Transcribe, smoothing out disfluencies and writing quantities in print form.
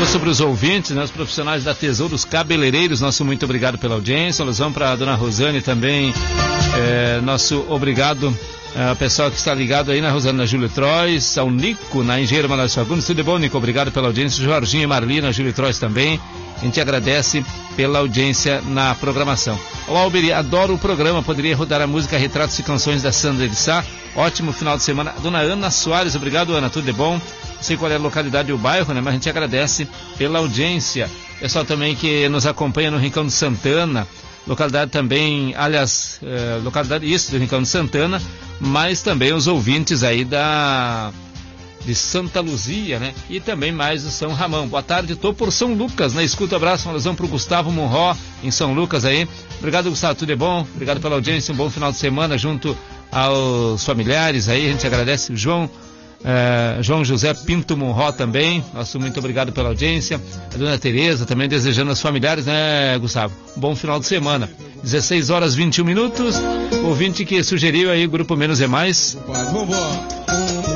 falou sobre os ouvintes, né, os profissionais da Tesouros Cabeleireiros. Nosso muito obrigado pela audiência. Alusão para a dona Rosane também. Nosso obrigado ao pessoal que está ligado aí na Rosane, na Júlio Trois, ao Nico, na Engenheiro Manoel Fagundes. Tudo bom, Nico? Obrigado pela audiência. Jorginho e Marli, na Júlio Trois também. A gente agradece pela audiência na programação. O Alberi, adoro o programa. Poderia rodar a música Retratos e Canções da Sandra de Sá. Ótimo final de semana. Dona Ana Soares, obrigado, Ana. Tudo de bom? Não sei qual é a localidade e o bairro, né? Mas a gente agradece pela audiência. Pessoal também que nos acompanha no Rincão de Santana. Localidade também, aliás, localidade isso do Rincão de Santana, mas também os ouvintes aí de Santa Luzia, né? E também mais do São Ramão. Boa tarde, tô por São Lucas, na escuta. Abraço, uma alusão pro Gustavo Monró, em São Lucas aí. Obrigado, Gustavo, tudo é bom? Obrigado pela audiência, um bom final de semana junto aos familiares aí. A gente agradece o João José Pinto Monró também, nosso muito obrigado pela audiência. A dona Tereza também desejando aos familiares, né, Gustavo? Um bom final de semana. 16 horas 21 minutos. Ouvinte que sugeriu aí o Grupo Menos é Mais.